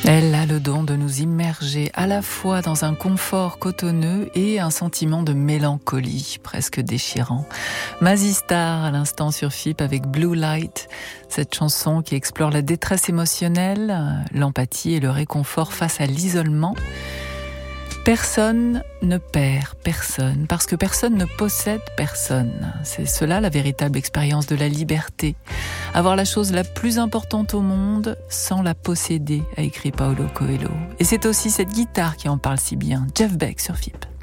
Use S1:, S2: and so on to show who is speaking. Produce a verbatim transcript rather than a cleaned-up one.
S1: Elle a le don de nous immerger à la fois dans un confort cotonneux et un sentiment de mélancolie presque déchirant. Mazzy Star à l'instant sur F I P avec Blue Light, cette chanson qui explore la détresse émotionnelle, l'empathie et le réconfort face à l'isolement. Personne ne perd personne, parce que personne ne possède personne. C'est cela la véritable expérience de la liberté. Avoir la chose la plus importante au monde sans la posséder, a écrit Paulo Coelho. Et c'est aussi cette guitare qui en parle si bien. Jeff Beck sur F I P.